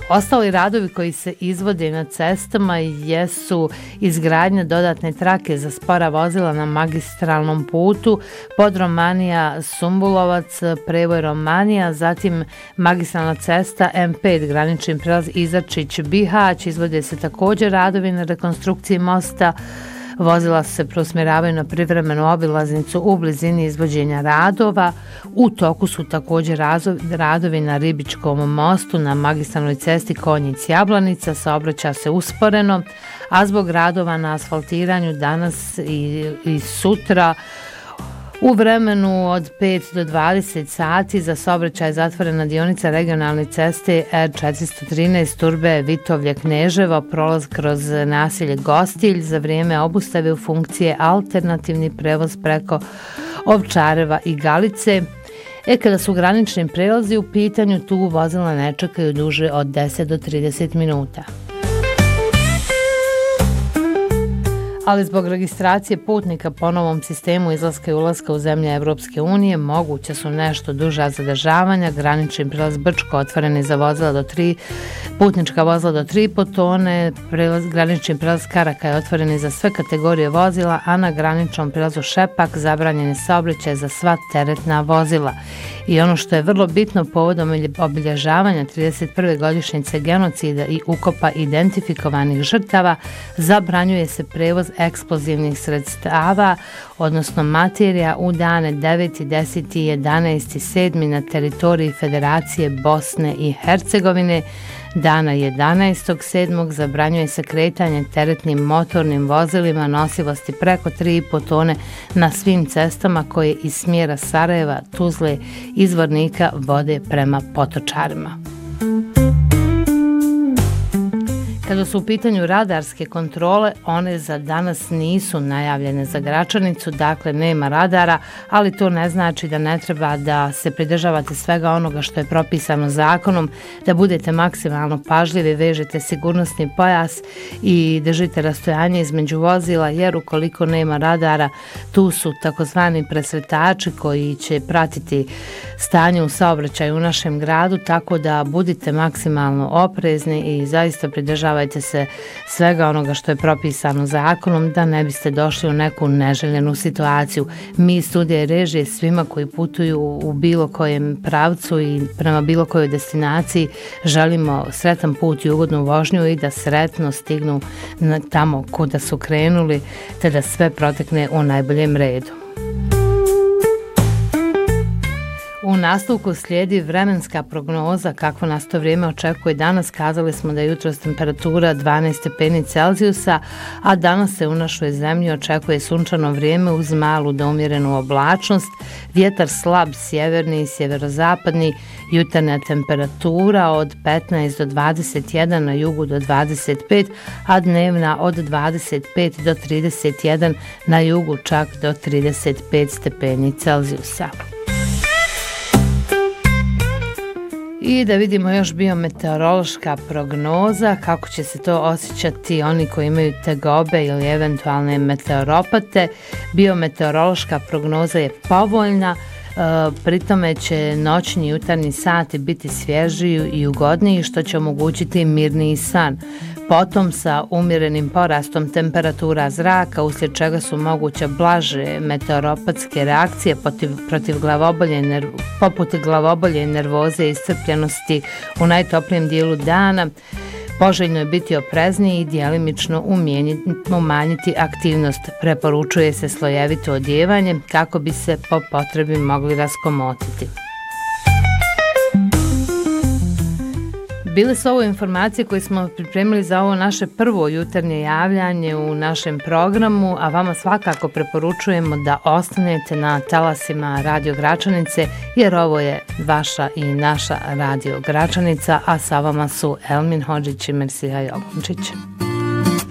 Ostali radovi koji se izvode na cestama jesu izgradnja dodatne trake za spora vozila na magistralnom putu, Podromanija Sumbulovac, prevoj Romanija, zatim magistralna cesta M5, granični prijelaz Izarčić-Bihać, izvode se također radovi na rekonstrukciji mosta. Vozila se preusmjeravaju na privremenu obilaznicu u blizini izvođenja radova. U toku su također radovi na Ribičkom mostu na magistralnoj cesti Konjic-Jablanica, saobraća se usporeno, a zbog radova na asfaltiranju danas i sutra u vremenu od 5 do 20 sati za saobraćaj je zatvorena dionica regionalne ceste R413 Turbe Vitovlje-Kneževo, prolaz kroz naselje Gostilj. Za vrijeme obustave u funkcije alternativni prevoz preko Ovčareva i Galice. Kada su granični prelazi u pitanju, tu vozila ne čekaju duže od 10 do 30 minuta. Ali zbog registracije putnika po novom sistemu izlaska i ulaska u zemlje Evropske unije moguće su nešto duža zadržavanja. Granični prilaz Brčko otvoreni za vozila do 3, putnička vozila do 3,5 tone, granični prilaz Karaka je otvoreni za sve kategorije vozila, a na graničnom prilazu Šepak zabranjen je saobraćaj za sva teretna vozila. I ono što je vrlo bitno, povodom obilježavanja 31. godišnjice genocida i ukopa identifikovanih žrtava, zabranjuje se prevoz eksplozivnih sredstava, odnosno materija u dane 9., 10. i 11. 7. na teritoriji Federacije Bosne i Hercegovine. Dana 11.7. zabranjuje se kretanje teretnim motornim vozilima nosivosti preko 3,5 tone na svim cestama koje iz smjera Sarajeva, Tuzle, Izvornika vode prema Potočarima. Kada su u pitanju radarske kontrole, one za danas nisu najavljene za Gračanicu, dakle nema radara, ali to ne znači da ne treba da se pridržavate svega onoga što je propisano zakonom, da budete maksimalno pažljivi, vežete sigurnosni pojas i držite rastojanje između vozila, jer ukoliko nema radara, tu su takozvani presretači koji će pratiti stanje u saobraćaju u našem gradu, tako da budite maksimalno oprezni i zaista pridržavajte se svega onoga što je propisano zakonom da ne biste došli u neku neželjenu situaciju. Mi studija i režije svima koji putuju u bilo kojem pravcu i prema bilo kojoj destinaciji želimo sretan put i ugodnu vožnju i da sretno stignu tamo kuda su krenuli, te da sve protekne u najboljem redu. U nastavku slijedi vremenska prognoza kako nas to vrijeme očekuje danas. Kazali smo da je jutros temperatura 12 stepeni Celzijusa, a danas se u našoj zemlji očekuje sunčano vrijeme uz malu do umjerenu oblačnost, vjetar slab sjeverni i sjeverozapadni, jutarnja temperatura od 15 do 21, na jugu do 25, a dnevna od 25 do 31, na jugu čak do 35 stepeni Celzijusa. I da vidimo još biometeorološka prognoza, kako će se to osjećati oni koji imaju tegobe ili eventualne meteoropate. Biometeorološka prognoza je povoljna, pritome će noćni i jutarnji sati biti svježiji i ugodniji, što će omogućiti mirniji san. Potom sa umjerenim porastom temperatura zraka, uslijed čega su moguće blaže meteoropatske reakcije poput glavobolje, nervoze i iscrpljenosti u najtoplijem dijelu dana. Poželjno je biti oprezniji i djelimično umanjiti aktivnost. Preporučuje se slojevito odjevanje kako bi se po potrebi mogli raskomotiti. Bile su ovo informacije koje smo pripremili za ovo naše prvo jutarnje javljanje u našem programu, a vama svakako preporučujemo da ostanete na talasima Radio Gračanice, jer ovo je vaša i naša Radio Gračanica, a sa vama su Elmin Hodžić i Mersija Jogunčić.